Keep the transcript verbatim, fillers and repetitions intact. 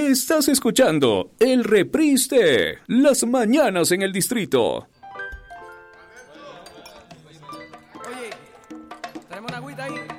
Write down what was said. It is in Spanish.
Estás escuchando el reprise de Las Mañanas en el Distrito. Oye, traemos una agüita ahí.